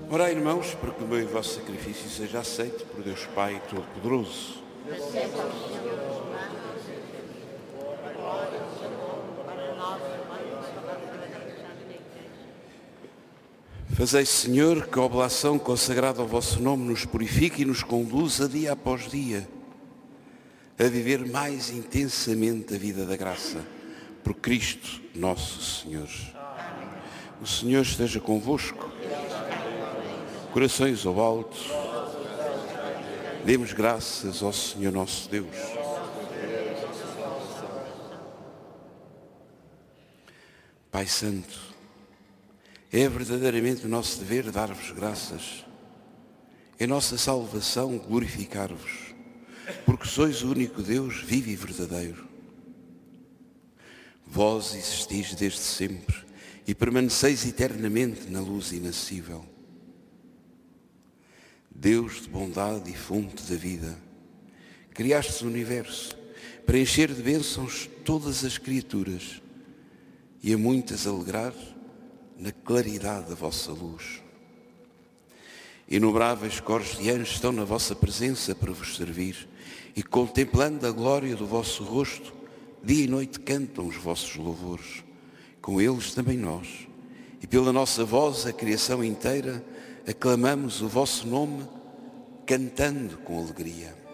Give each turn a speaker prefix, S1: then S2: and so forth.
S1: Orai, irmãos, para que o meu e vosso sacrifício seja aceito por Deus Pai Todo-Poderoso. Fazei, Senhor, que a oblação consagrada ao vosso nome nos purifique e nos conduza dia após dia a viver mais intensamente a vida da graça. Por Cristo nosso Senhor. Amém. O Senhor esteja convosco. Corações ao alto. Demos graças ao Senhor nosso Deus. Pai Santo, é verdadeiramente o nosso dever dar-vos graças. É nossa salvação glorificar-vos, porque sois o único Deus vivo e verdadeiro. Vós existis desde sempre e permaneceis eternamente na luz inacessível. Deus de bondade e fonte da vida, criastes o universo para encher de bênçãos todas as criaturas e a muitas alegrar na claridade da vossa luz. Inumeráveis cores de anjos estão na vossa presença para vos servir e, contemplando a glória do vosso rosto, dia e noite cantam os vossos louvores. Com eles também nós, e pela nossa voz a criação inteira, aclamamos o vosso nome, cantando com alegria.